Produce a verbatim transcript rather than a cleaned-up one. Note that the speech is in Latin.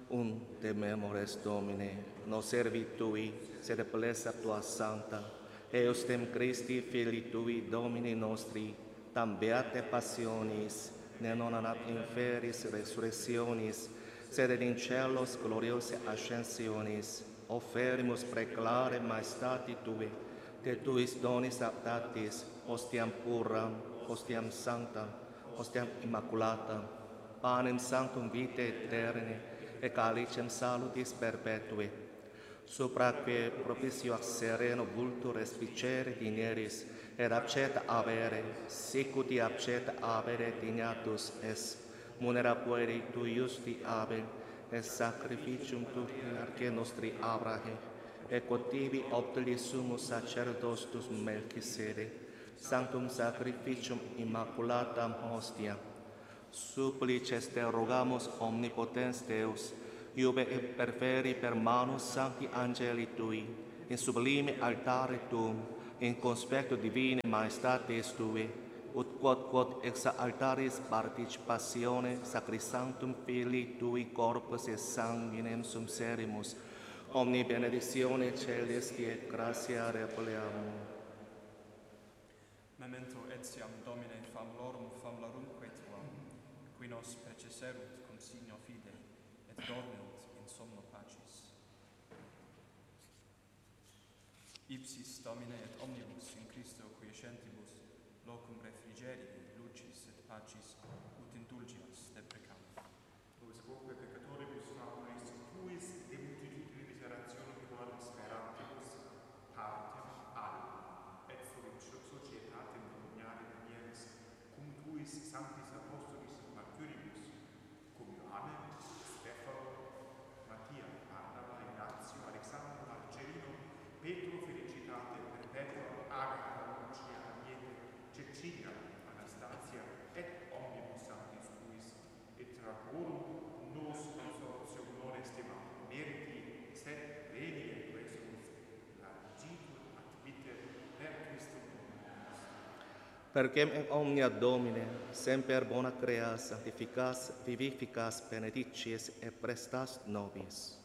un de memores Domine, nos servit Tui, sed blessa Tua Sancta, eos dem Christi Filii Tui, Domini nostri, tam beate passionis, ne non ad inferis resurrectionis, sed in celos gloriose ascensionis, offerimus preclare maestati Tui, te Tuis donis aptatis, hostiam puram, hostiam sanctam, hostiam immaculata, panem sanctum vitae aeterne, et calicem salutis perpetui, supraque propicio sereno vultur respicere dineris, et abceta avere, sicuti abceta avere dignatus es, munera pueri tu justi abel, et sacrificium tutti arche nostri abrahe, et quotibi optili sumus sacerdotus Melchizedek, sanctum sacrificium immaculatam hostia, supplices te rogamus omnipotens Deus, iube et perferi per manus sancti angeli Tui, in sublime altare Tuum, in conspecto divine maestatis Tui, ut quod quod ex altaris participatione sacrosanctum Filii Tui corpus et sanguinem sum serimus, omni benedictione celesti et gratia repleamur. Memento etiam Domine famulorum famulorumque Tuam, qui nos precesserunt cum signo fidei, et dormiunt in somno pacis. Ipsis Domine et omnibus in Christo quiescentibus, locum refrigerii, lucis et pacis, ut indulgias deprecamus. Vos quoque peccatoribus favoris Tuis, de multitudine miserationum tuam sperantibus, partem al, et fuit societatem dominiare nieris, cum Tuis sanctis apostolis martyribus, cum Ioannem, Stefano, Mattia, Barnaba, Ignazio, Alexandro, Marcelino, Petro, Felicitate, Perpetua, Agatha, Lucia, Agnete, Cecilia, Anastasia, et omnibus sanctis Tuis, et tragorum nos consortio non estimatum meriti, sed veni et resus, largitur admitter per Christum Domini nostrum. Perquem in omnia Domine, semper bona creas, sanctificas, vivificas, benedictis et prestas nobis.